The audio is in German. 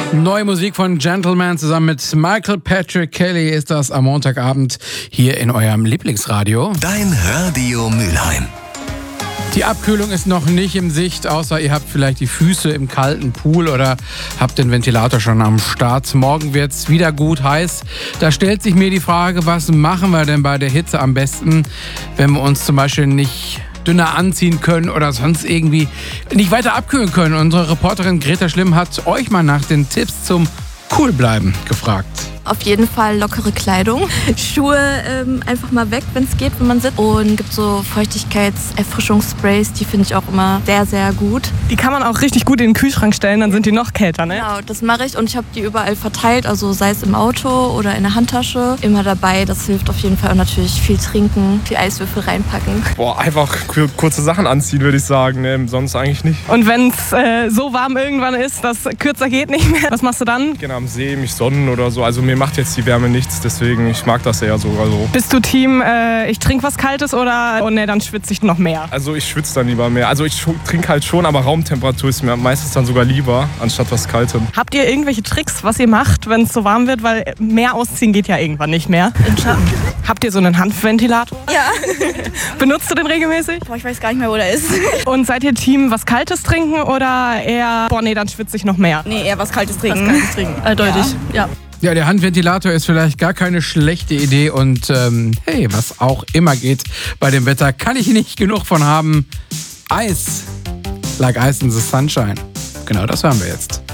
Neue Musik von Gentleman zusammen mit Michael Patrick Kelly ist das am Montagabend hier in eurem Lieblingsradio. Dein Radio Mülheim. Die Abkühlung ist noch nicht in Sicht, außer ihr habt vielleicht die Füße im kalten Pool oder habt den Ventilator schon am Start. Morgen wird's wieder gut heiß. Da stellt sich mir die Frage, was machen wir denn bei der Hitze am besten, wenn wir uns zum Beispiel nicht dünner anziehen können oder sonst irgendwie nicht weiter abkühlen können. Unsere Reporterin Greta Schlimm hat euch mal nach den Tipps zum Coolbleiben gefragt. Auf jeden Fall lockere Kleidung. Schuhe einfach mal weg, wenn es geht, wenn man sitzt. Und gibt so Feuchtigkeitserfrischungssprays, die finde ich auch immer sehr, sehr gut. Die kann man auch richtig gut in den Kühlschrank stellen, dann sind die noch kälter, ne? Genau, das mache ich und ich habe die überall verteilt, also sei es im Auto oder in der Handtasche. Immer dabei, das hilft auf jeden Fall. Und natürlich viel trinken, viel Eiswürfel reinpacken. Boah, einfach kurze Sachen anziehen, würde ich sagen, ne? Sonst eigentlich nicht. Und wenn es so warm irgendwann ist, dass kürzer geht nicht mehr, was machst du dann? Gerne am See, mich sonnen oder so. Also mir macht jetzt die Wärme nichts, deswegen ich mag das eher so. Also. Bist du Team, ich trinke was Kaltes oder oh ne, dann schwitze ich noch mehr? Also ich schwitze dann lieber mehr. Also ich trinke halt schon, aber Raumtemperatur ist mir meistens dann sogar lieber, anstatt was Kaltem. Habt ihr irgendwelche Tricks, was ihr macht, wenn es so warm wird? Weil mehr ausziehen geht ja irgendwann nicht mehr. Im Schatten. Habt ihr so einen Hanfventilator? Ja. Benutzt du den regelmäßig? Boah, ich weiß gar nicht mehr, wo der ist. Und seid ihr Team was Kaltes trinken oder eher, boah nee, dann schwitze ich noch mehr? Nee, eher was Kaltes trinken. Eindeutig, ja. Ja, der Handventilator ist vielleicht gar keine schlechte Idee und hey, was auch immer geht bei dem Wetter, kann ich nicht genug von haben. Eis, like ice in the sunshine. Genau, das hören wir jetzt.